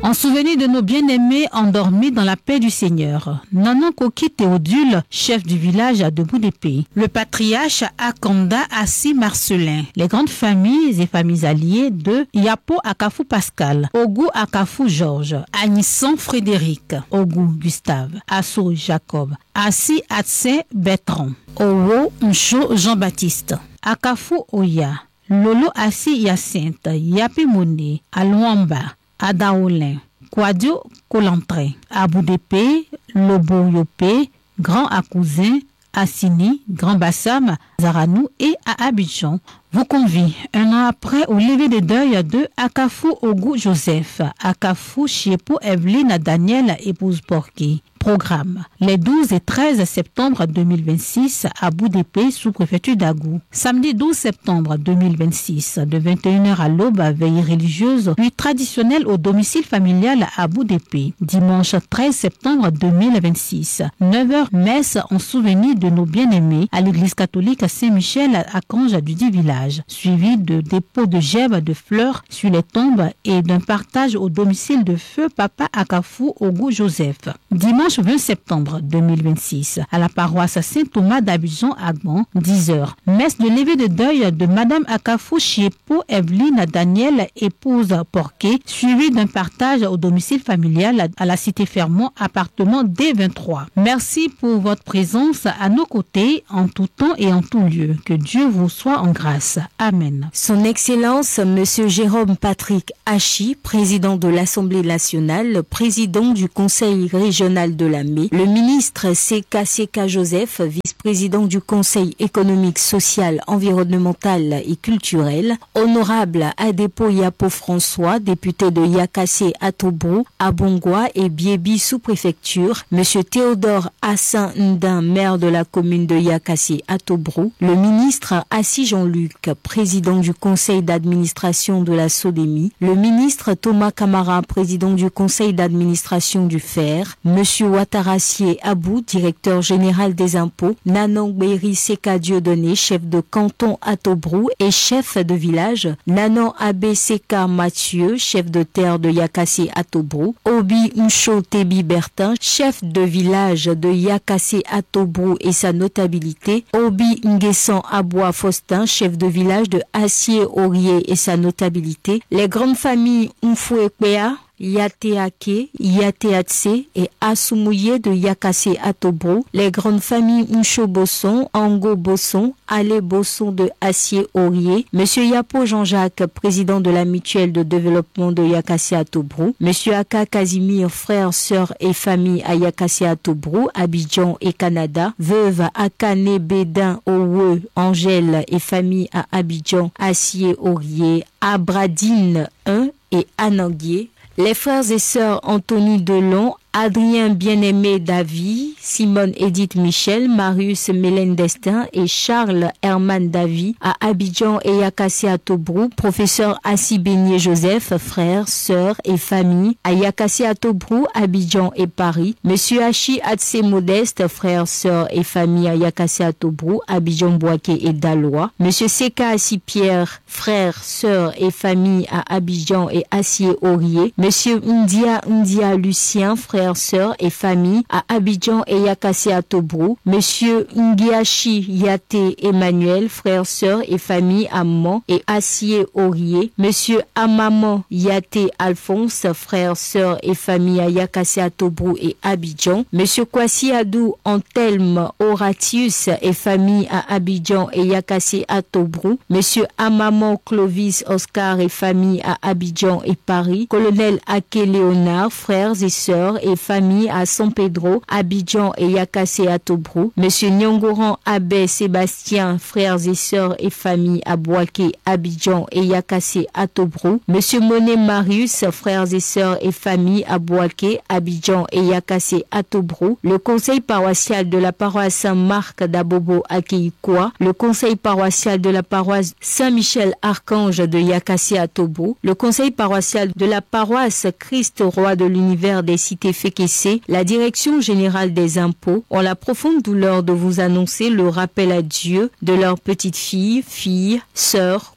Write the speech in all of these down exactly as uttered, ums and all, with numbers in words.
En souvenir de nos bien-aimés endormis dans la paix du Seigneur, Nanon Koki Théodule, chef du village à Debout d'Épée, le patriarche Akanda Assi Marcelin, les grandes familles et familles alliées de Yapo Akafou Pascal, Ogou Akafou Georges, Anisson Frédéric, Ogou Gustave, Assou Jacob, Assi Atse Bertrand, Owo Ncho Jean-Baptiste, Akafou Oya, Lolo Assi Hyacinthe, Yapi Mone, Alouamba, Adaolin, Kwadio Kolantre, Abou d'Épée, Lobo Yopé, Grand Akousin, Assini, Grand Bassam, Zaranou et à Abidjan vous convie un an après au lever de deuil de Akafou Ogou Joseph, Akafou Chiepo Evelyne Daniel épouse Porquet. Programme les douze et treize septembre deux mille vingt-six à Bout d'Épée sous-préfecture d'Agou. Samedi douze septembre deux mille vingt-six de vingt et une heures à l'aube, veille religieuse puis traditionnelle au domicile familial à Bout d'Épée. Dimanche treize septembre deux mille vingt-six, neuf heures messe en souvenir de nos bien-aimés à l'église catholique Saint-Michel à Conge du dit village, suivi de dépôt de gerbes de fleurs sur les tombes et d'un partage au domicile de feu Papa Akafou Ogou Joseph. Dimanche vingt septembre deux mille vingt-six, à la paroisse Saint-Thomas d'Abidjan Agban, dix heures. Messe de levée de deuil de Madame Akafou Chiepo Evelyne Daniel, épouse Porquet, suivi d'un partage au domicile familial à la cité Fermont, appartement D vingt-trois. Merci pour votre présence à nos côtés en tout temps et en tout lieu. Que Dieu vous soit en grâce. Amen. Son Excellence, Monsieur Jérôme Patrick Hachi, président de l'Assemblée nationale, président du Conseil régional de la M E, le ministre Seka Seka Joseph, vice-président du Conseil économique, social, environnemental et culturel, honorable Adepo Yapo François, député de Yakassé Atobrou, Abongwa et Biebi sous-préfecture, Monsieur Théodore Assin Ndin, maire de la commune de Yakassé Atobrou, le ministre Assi Jean-Luc, président du conseil d'administration de la Sodemi, le ministre Thomas Camara, président du conseil d'administration du F E R, Monsieur Ouattarassier Abou, directeur général des impôts, Nanon Béry Seka Dieudonné, chef de canton Atobrou et chef de village, Nanon Abbé Seka Mathieu, chef de terre de Yakassé Atobrou, Obi Ncho Tebi Bertin, chef de village de Yakassé Atobrou et sa notabilité, Obi Nguessan Aboua Faustin, chef de village de Assier-Aurier et sa notabilité, les grandes familles Mfouekpea, Yateake, Yateatse et Asumouye de Yakassé Atobrou, les grandes familles Ncho Bosson, Ango Bosson, Ale Bosson de Assier-Aurier, Monsieur Yapo Jean-Jacques, président de la mutuelle de développement de Yakassé Atobrou, Monsieur Aka Casimir, frère, sœur et famille à Yakassé Atobrou, Abidjan et Canada, veuve Akane Bédin, Owe, Angèle et famille à Abidjan, Assier-Aurier, Abradine un et Ananguier, les frères et sœurs Anthony Delon, Adrien Bien-Aimé Davy, Simone Edith Michel, Marius Mélène Destin et Charles Herman Davy à Abidjan et Yakassé Atobrou, professeur Assi Beignet Joseph, frères, sœurs et famille à Yakassé Atobrou, Abidjan et Paris, Monsieur Hachi Atse Modeste, frères, sœurs et famille à Yakassé Atobrou, Abidjan Boaké et Dalois, Monsieur Seka Assi Pierre, frères, sœurs et famille à Abidjan et Assier-Aurier, Monsieur Ndia Ndia Lucien, frères, sœurs et famille à Abidjan et Yakassé Atobrou, Monsieur Ngiachi Yate Emmanuel, frères, sœurs et famille à Mans et Assier-Aurier, Monsieur Amaman Yate Alphonse, frères, sœurs et famille à Yakassé Atobrou et Abidjan, Monsieur Kwasi Adou Antelme Horatius et famille à Abidjan et Yakassé Atobrou, Monsieur Amaman Clovis Oscar et famille à Abidjan et Paris, Colonel Ake Léonard, frères et sœurs et famille à San Pedro, Abidjan et Yakassé Atobrou, Monsieur Nyongoran Abbé Sébastien, frères et sœurs et famille à Boaké, Abidjan et Yakassé Atobrou, Monsieur Monet Marius, frères et sœurs et famille à Boaké, Abidjan et Yakassé Atobrou, le conseil paroissial de la paroisse Saint-Marc d'Abobo à Keikoua, le conseil paroissial de la paroisse Saint-Michel-Archange de Yakassé Atobrou, le conseil paroissial de la paroisse Christ Roi de l'univers des cités Fékessé, la direction générale des impôts ont la profonde douleur de vous annoncer le rappel à Dieu de leurs petites filles, filles, sœurs,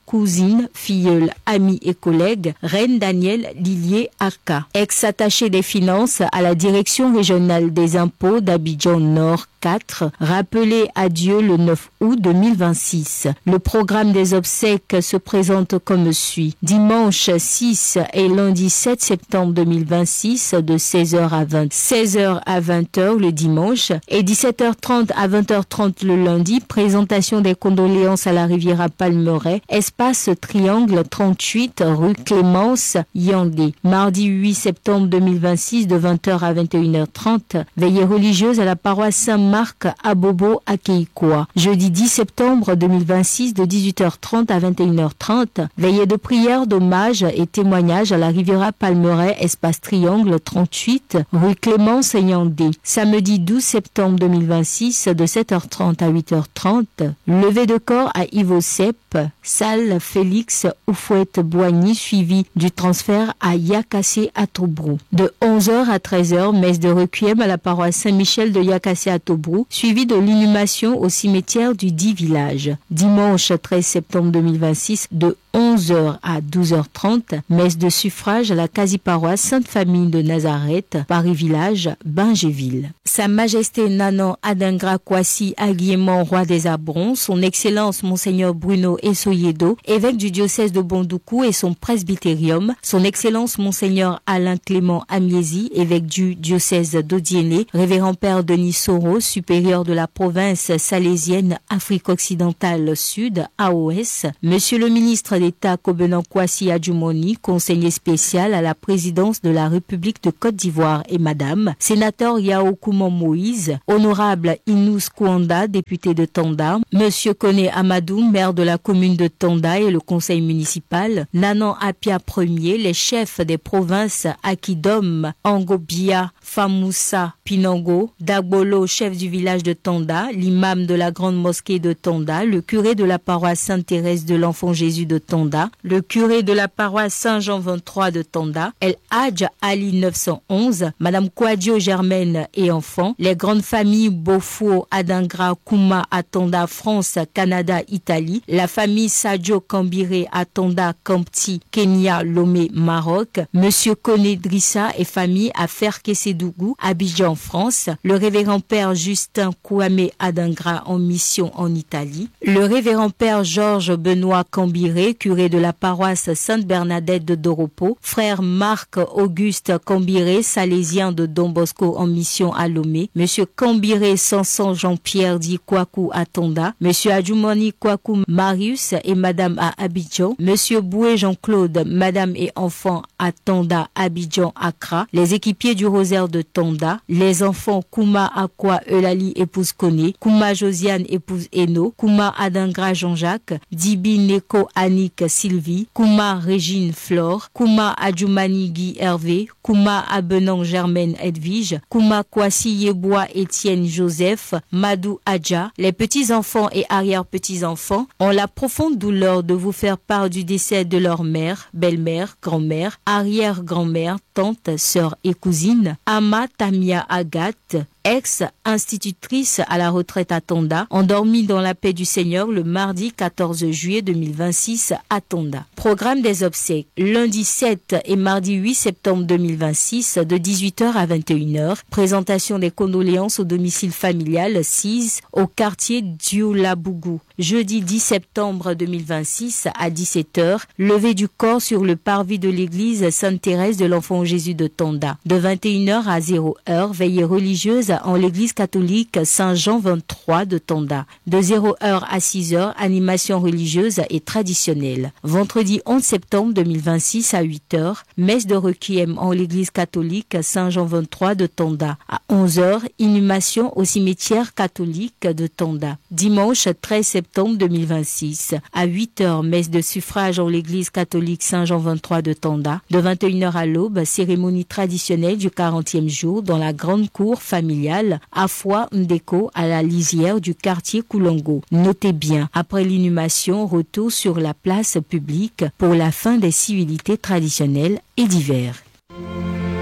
cousine, filleule, amie et collègue, Reine Danielle Lilier Aka, ex-attachée des finances à la direction régionale des impôts d'Abidjan Nord quatre, rappelé à Dieu le neuf août deux mille vingt-six. Le programme des obsèques se présente comme suit. Dimanche six et lundi sept septembre deux mille vingt-six de seize heures à vingt, seize heures à vingt heures le dimanche et dix-sept heures trente à vingt heures trente le lundi, présentation des condoléances à la Riviera Palmeraie, espace Triangle trente-huit rue Clémence Yandé. Mardi huit septembre deux mille vingt-six de vingt heures à vingt et une heures trente, veillée religieuse à la paroisse Saint-Marc à Bobo à Keikoa. Jeudi dix septembre deux mille vingt-six de dix-huit heures trente à vingt et une heures trente, veillée de prière, d'hommage et témoignage à la Riviera Palmeraie, espace Triangle trente-huit rue Clémence Yandé. Samedi douze septembre deux mille vingt-six de sept heures trente à huit heures trente, levée de corps à Ivosep, salle Félix Oufouette-Boigny, suivi du transfert à Yakassé à Tobrou. De onze heures à treize heures, messe de requiem à la paroisse Saint-Michel de Yakassé à Tobrou, suivi de l'inhumation au cimetière du dit village. Dimanche treize septembre deux mille vingt-six, de onze heures à douze heures trente, messe de suffrage à la quasi-paroisse Sainte-Famille de Nazareth, Paris-Village, Bingéville. Sa Majesté Nanan Adingra Kwasi Aguiéman, roi des Abrons, son Excellence Monseigneur Bruno Essoyedo, évêque du diocèse de Bondoukou et son presbytérium, son Excellence Monseigneur Alain Clément Amiesi, évêque du diocèse d'Odiéné, révérend Père Denis Soro, supérieur de la province salésienne Afrique occidentale Sud, A O S, Monsieur le ministre d'État Kobenan Kwasi Adjumoni, conseiller spécial à la présidence de la République de Côte d'Ivoire et Madame, sénateur Yao Kouman Moïse, honorable Inous Kouanda, député de Tanda, Monsieur Kone Amadou, maire de la commune de Tanda et le conseil municipal, Nanan Apia Premier, les chefs des provinces Akidom, Angobia, Famoussa, Pinango, Dagbolo, chef du village de Tanda, l'imam de la grande mosquée de Tanda, le curé de la paroisse Sainte-Thérèse de l'Enfant Jésus de Tanda, le curé de la paroisse Saint-Jean vingt-trois de Tanda, El Hadj Ali neuf cent onze, Madame Kouadio Germaine et enfants, les grandes familles Bofo, Adingra, Kouma à Tanda, France, Canada, Italie, la famille Sadio Kambiré à Tanda, Kampti, Kenya, Lomé, Maroc, Monsieur Koné Drissa et famille à Ferkesedougou, Abidjan, France, le révérend Père Justin Kouamé Adingra en mission en Italie, le révérend Père Georges Benoît Kambiré, curé de la paroisse Sainte-Bernadette de Doropo, frère Marc Auguste Kambiré, salésien de Don Bosco en mission à Lomé, Monsieur Kambiré Sanson Jean-Pierre dit Kwaku à Tonda, Monsieur Adjumoni Kwaku Marius et Madame à Abidjan, Monsieur Boué Jean-Claude, Madame et enfants à Tonda, Abidjan, Accra, les équipiers du Rosaire de Tonda, les enfants Kouma Akwa Eulali épouse Koné, Kouma Josiane épouse Eno, Kouma Adingra Jean-Jacques, Dibi Neko Annick Sylvie, Kouma Régine Flore, Kouma Adjoumani Guy Hervé, Kouma Abenan Germaine Edwige, Kouma Kwasi Yebois Étienne Joseph, Madou Adja, les petits-enfants et arrière-petits-enfants ont la profonde douleur de vous faire part du décès de leur mère, belle-mère, grand-mère, arrière-grand-mère, tante, sœur et cousine, Ama Tamia Agathe, ex-institutrice à la retraite à Tonda, endormie dans la paix du Seigneur le mardi quatorze juillet deux mille vingt-six à Tonda. Programme des obsèques, lundi sept et mardi huit septembre deux mille vingt-six de dix-huit heures à vingt et une heures, présentation des condoléances au domicile familial six au quartier Dioulabougou. Jeudi dix septembre deux mille vingt-six à dix-sept heures, levée du corps sur le parvis de l'église Sainte-Thérèse de l'Enfant Jésus de Tonda. De vingt et une heures à zéro heure, veillée religieuse en l'église catholique Saint-Jean vingt-trois de Tonda. De zéro heure à six heures, animation religieuse et traditionnelle. Vendredi onze septembre deux mille vingt-six à huit heures, messe de requiem en l'église catholique Saint-Jean vingt-trois de Tonda. À onze heures, inhumation au cimetière catholique de Tonda. Dimanche treize septembre deux mille vingt-six à huit heures, messe de suffrage en l'église catholique Saint-Jean vingt-trois de Tonda. De vingt et une heures à l'aube, cérémonie traditionnelle du quarantième jour dans la grande cour familiale Afwa Ndeko à la lisière du quartier Koulongo. Notez bien, après l'inhumation, retour sur la place publique pour la fin des civilités traditionnelles et divers.